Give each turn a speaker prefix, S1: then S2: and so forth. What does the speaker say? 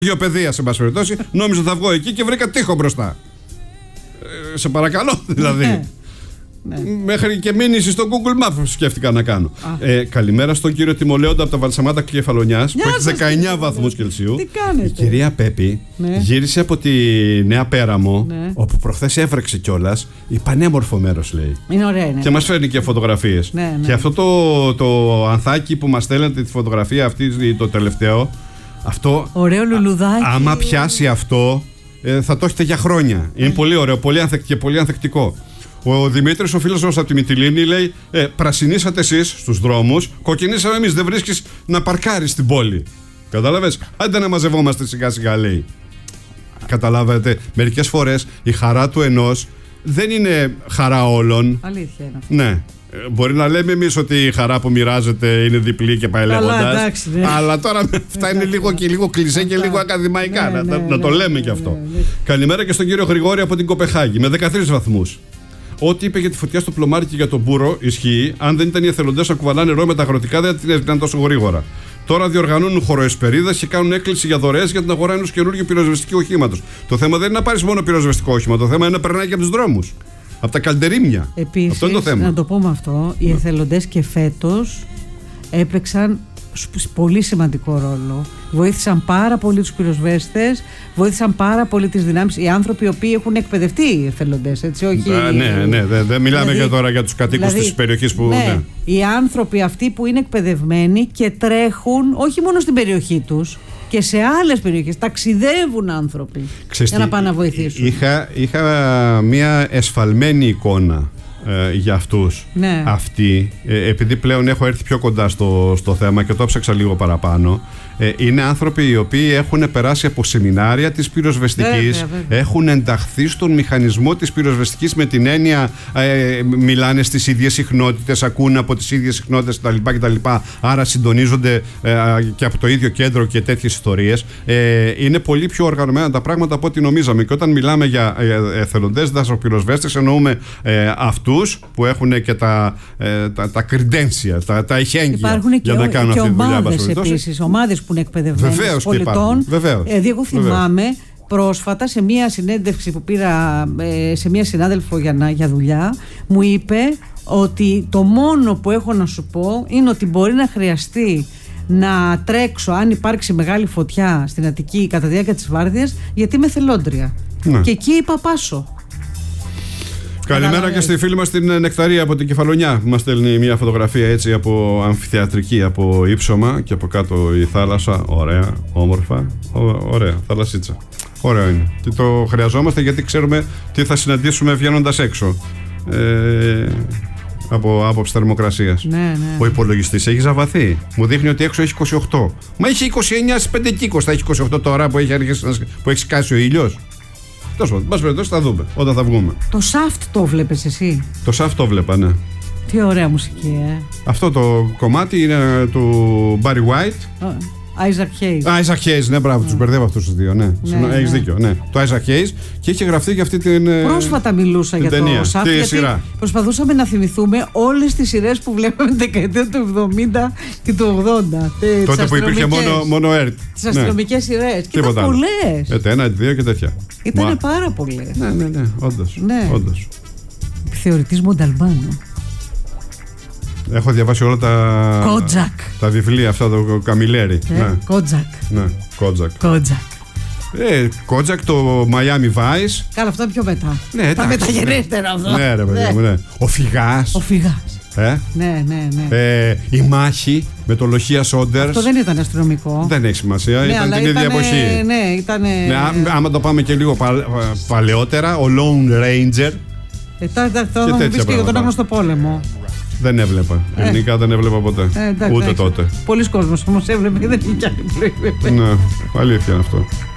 S1: Γεωπαιδεία, σε πάση περιπτώσει. Νόμιζα θα βγω εκεί και βρήκα τοίχο μπροστά. Σε παρακαλώ, δηλαδή. Ναι. Μέχρι και μήνυση στο Google Maps σκέφτηκα να κάνω. Καλημέρα στον κύριο Τιμολέοντα από τα Βαλσαμάτα Κεφαλονιάς, που έχει 19 βαθμούς Κελσίου.
S2: Τι κάνετε?
S1: Η κυρία Πέπη γύρισε από τη Νέα Πέραμο, όπου προχθές έβρεξε κιόλας. Η πανέμορφο μέρος, λέει.
S2: Είναι ωραία, είναι.
S1: Και μας φέρνει και φωτογραφίες. Και αυτό το ανθάκι που μας στέλνετε, τη φωτογραφία αυτή, το τελευταίο. Αυτό.
S2: Ωραίο λουλουδάκι.
S1: Άμα πιάσει αυτό, θα το έχετε για χρόνια. Είναι πολύ ωραίο, πολύ ανθεκτικό. Ο Δημήτρης, ο φίλος μας από τη Μυτιλήνη, λέει: πρασινίσατε εσείς στους δρόμους, κοκκινήσαμε εμείς. Δεν βρίσκεις να παρκάρεις στην πόλη. Κατάλαβες? Άντε να μαζευόμαστε σιγά-σιγά, λέει. Καταλάβατε, μερικές φορές η χαρά του ενός δεν είναι χαρά όλων.
S2: Αλήθεια είναι αυτό.
S1: Ναι. Μπορεί να λέμε εμείς ότι η χαρά που μοιράζεται είναι διπλή και πάει λέγοντας. Αλλά τώρα αυτά είναι λίγο κλισέ και λίγο ακαδημαϊκά. Να το λέμε κι αυτό. Καλημέρα και στον κύριο Γρηγόρη από την Κοπεχάγη με 13 βαθμούς. Ό,τι είπε για τη φωτιά στο πλωμάρι και για τον μπούρο ισχύει. Αν δεν ήταν οι εθελοντές να κουβαλάνε νερό με τα αγροτικά, δεν την έσβηναν τόσο γρήγορα. Τώρα διοργανώνουν χωροεσπερίδες και κάνουν έκκληση για δωρεές για την αγορά ενός καινούργιου πυροσβεστικού οχήματος. Το θέμα δεν είναι να πάρεις μόνο πυροσβεστικό όχημα. Το θέμα είναι να περνάει και από τους δρόμους. Από τα καλντερίμια.
S2: Επίσης,
S1: αυτό είναι το θέμα.
S2: Να το πούμε αυτό, οι εθελοντές και φέτος έπαιξαν πολύ σημαντικό ρόλο. Βοήθησαν πάρα πολύ τους πυροσβέστες, βοήθησαν πάρα πολύ τις δυνάμεις. Οι άνθρωποι οι οποίοι έχουν εκπαιδευτεί οι εθελοντές, έτσι, όχι.
S1: Ναι, δεν μιλάμε για τώρα για τους κατοίκους της περιοχής που.
S2: Ναι. Οι άνθρωποι αυτοί που είναι εκπαιδευμένοι και τρέχουν όχι μόνο στην περιοχή τους, και σε άλλες περιοχές. Ταξιδεύουν άνθρωποι για να πάνε να βοηθήσουν.
S1: Είχα μια εσφαλμένη εικόνα για αυτούς.
S2: Ναι.
S1: Αυτοί, επειδή πλέον έχω έρθει πιο κοντά στο θέμα και το έψαξα λίγο παραπάνω, είναι άνθρωποι οι οποίοι έχουν περάσει από σεμινάρια της πυροσβεστικής, έχουν ενταχθεί στον μηχανισμό της πυροσβεστικής με την έννοια μιλάνε στις ίδιες συχνότητες, ακούν από τις ίδιες συχνότητες κτλ. Άρα συντονίζονται και από το ίδιο κέντρο και τέτοιες ιστορίες. Είναι πολύ πιο οργανωμένα τα πράγματα από ό,τι νομίζαμε. Και όταν μιλάμε για εθελοντές δασοπυροσβέστες, εννοούμε αυτούς που έχουν και τα credentials, τα ειχέγγυα για να κάνουν αυτή τη δουλειά.
S2: Ομάδες επίσης, ομάδες που είναι εκπαιδευμένες πολιτών. Εγώ θυμάμαι πρόσφατα σε μια συνέντευξη που πήρα σε μια συνάδελφο για δουλειά, μου είπε ότι το μόνο που έχω να σου πω είναι ότι μπορεί να χρειαστεί να τρέξω αν υπάρξει μεγάλη φωτιά στην Αττική κατά τη διάρκεια της βάρδιας, γιατί είμαι θελόντρια. Και εκεί είπα πάσω.
S1: Καλημέρα και στη φίλη μας την Νεκταρία από την Κεφαλονιά, που μας στέλνει μια φωτογραφία έτσι από αμφιθεατρική, από ύψωμα και από κάτω η θάλασσα. Ωραία, όμορφα, ωραία, θαλασσίτσα. Ωραίο είναι. Και το χρειαζόμαστε γιατί ξέρουμε τι θα συναντήσουμε βγαίνοντας έξω. Από άποψη θερμοκρασίας.
S2: Ναι. Ο
S1: υπολογιστής έχει ζαβαθεί. Μου δείχνει ότι έξω έχει 28. Μα είχε 29 στις 5 κύκος. Θα έχει 28 τώρα που έχει σκάσει ο ήλιος. Τόσο πάντων, μας περιπτώσει θα δούμε όταν θα βγούμε.
S2: Το Shaft το βλέπεις εσύ?
S1: Το Shaft το βλέπα, ναι.
S2: Τι ωραία μουσική,
S1: Αυτό το κομμάτι είναι του Barry White.
S2: Isaac Hayes.
S1: Isaac Hayes, ναι, μπράβο, τους μπερδεύω αυτούς τους δύο, ναι. Έχεις δίκιο, ναι. Το Isaac Hayes και είχε γραφτεί για αυτή την.
S2: Πρόσφατα μιλούσα για
S1: ταινία,
S2: το Shaft, γιατί
S1: σειρά.
S2: Προσπαθούσαμε να θυμηθούμε όλες τις σειρές που βλέπαμε την δεκαετία του 70 και του 80.
S1: Τότε που υπήρχε μόνο ERT.
S2: Τις αστυνομικές σειρές. Και ήταν πολλές.
S1: Ένα, δύο και τέτοια.
S2: Ήταν πάρα πολλές.
S1: Ναι, όντως.
S2: Επιθεωρητής Μονταλμπάνο.
S1: Έχω διαβάσει όλα τα βιβλία αυτά, το Καμιλέρι.
S2: Κότζακ.
S1: Ναι, Κότζακ. Κότζακ, το Miami Vice.
S2: Καλά, αυτό είναι πιο μετά.
S1: Ναι,
S2: τα μεταγενέστερα αυτό.
S1: Ναι, ρε παιδί μου, ναι. Ο Φυγάς.
S2: Ναι.
S1: Η Μάχη με το Λοχεία Σόντερς.
S2: Αυτό δεν ήταν αστυνομικό.
S1: Δεν έχει σημασία, ήταν την ίδια εποχή.
S2: Ναι, ήταν.
S1: Άμα το πάμε και λίγο παλαιότερα, ο Lone Ranger.
S2: Θα μου πεις και για τον Άγνωστο Πόλεμο.
S1: Δεν έβλεπα. Ελληνικά δεν έβλεπα ποτέ. Ούτε τότε.
S2: Πολλοί κόσμος όμως έβλεπε και δεν είχε κι άλλη πλοή.
S1: Ναι, αλήθεια είναι αυτό.